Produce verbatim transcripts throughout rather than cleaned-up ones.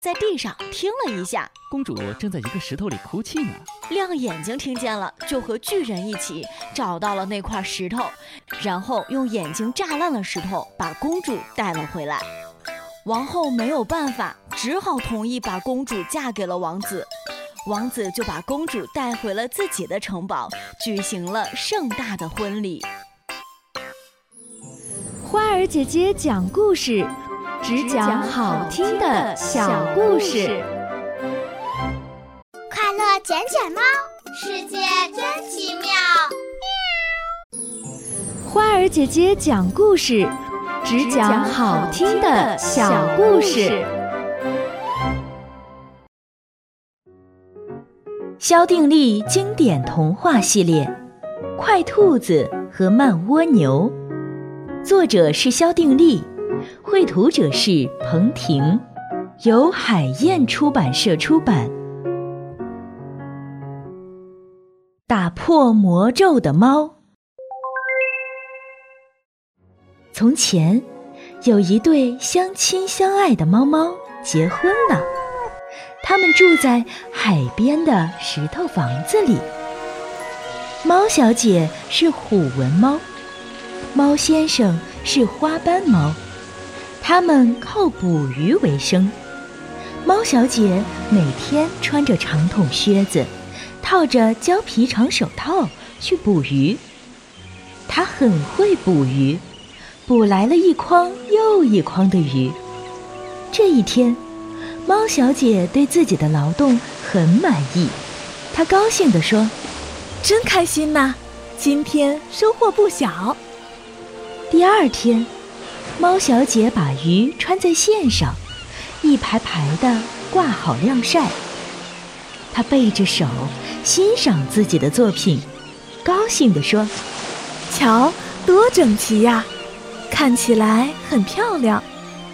在地上听了一下， 公主正在一个石头里哭泣呢。 亮眼睛听见了，就和巨人一起找到了那块石头，然后用眼睛炸烂了石头，把公主带了回来。王后没有办法，只好同意把公主嫁给了王子。王子就把公主带回了自己的城堡，举行了盛大的婚礼。 花儿姐姐讲故事，只讲好听的小故事。 快乐捡捡猫，世界真奇妙。 花儿姐姐讲故事，只讲好听的小故事。 萧定力经典童话系列《快兔子和慢蜗牛》，作者是萧定力，绘图者是彭婷，由海燕出版社出版。打破魔咒的猫。从前有一对相亲相爱的猫猫结婚了，他们住在海边的石头房子里。猫小姐是虎纹猫，猫先生是花斑猫，他们靠捕鱼为生。猫小姐每天穿着长筒靴子，套着胶皮长手套去捕鱼。她很会捕鱼，捕来了一筐又一筐的鱼。这一天，猫小姐对自己的劳动很满意，她高兴地说：“ 真开心呐，今天收获不小。” 第二天，猫小姐把鱼穿在线上，一排排地挂好晾晒。她背着手欣赏自己的作品，高兴地说：“ 瞧，多整齐呀，看起来很漂亮。”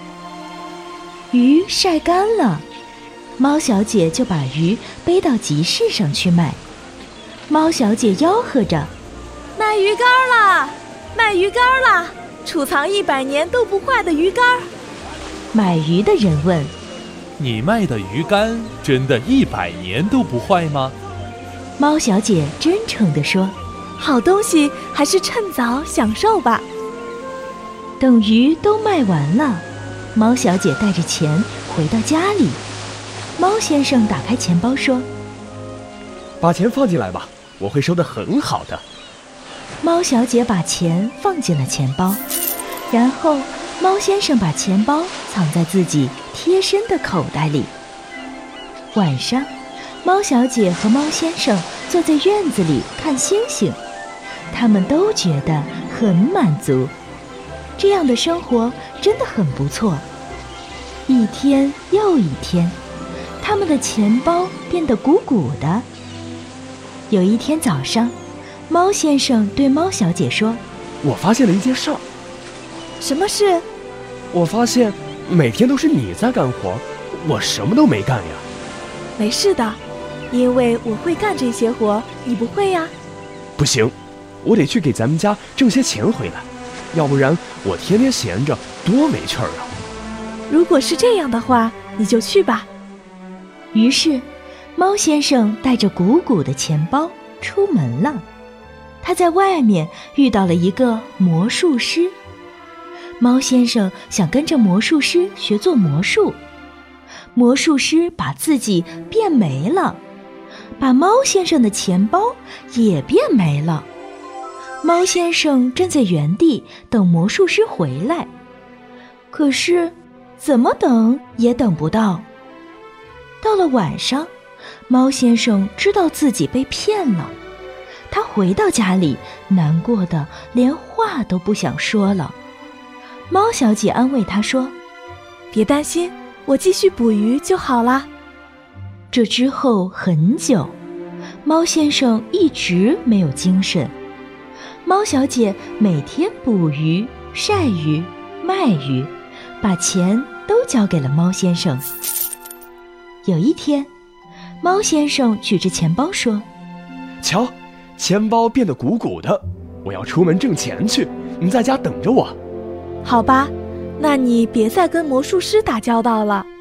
鱼晒干了，猫小姐就把鱼背到集市上去卖。猫小姐吆喝着：“ 卖鱼竿啦！卖鱼竿啦！储藏一百年都不坏的鱼竿！” 买鱼的人问：“ 你卖的鱼竿真的一百年都不坏吗？” 猫小姐真诚地说：“ 好东西还是趁早享受吧。” 等鱼都卖完了，猫小姐带着钱回到家里。猫先生打开钱包说：“ 把钱放进来吧，我会收得很好的。” 猫小姐把钱放进了钱包，然后猫先生把钱包藏在自己贴身的口袋里。晚上，猫小姐和猫先生坐在院子里看星星，他们都觉得很满足。这样的生活真的很不错。一天又一天，他们的钱包变得鼓鼓的。有一天早上，猫先生对猫小姐说：“ 我发现了一件事儿。”“ 什么事？”“ 我发现每天都是你在干活，我什么都没干呀。”“ 没事的，因为我会干这些活，你不会呀。”“ 不行，我得去给咱们家挣些钱回来，要不然我天天闲着多没趣儿啊。”“ 如果是这样的话，你就去吧。” 于是，猫先生带着鼓鼓的钱包出门了。他在外面遇到了一个魔术师。猫先生想跟着魔术师学做魔术。魔术师把自己变没了，把猫先生的钱包也变没了。猫先生站在原地等魔术师回来，可是怎么等也等不到。到了晚上，猫先生知道自己被骗了，他回到家里，难过的连话都不想说了。猫小姐安慰他说：“ 别担心，我继续捕鱼就好啦。” 这之后很久，猫先生一直没有精神。猫小姐每天捕鱼、晒鱼、卖鱼，把钱都交给了猫先生。有一天，猫先生举着钱包说：“ 瞧，钱包变得鼓鼓的，我要出门挣钱去，你在家等着我。”“ 好吧，那你别再跟魔术师打交道了。”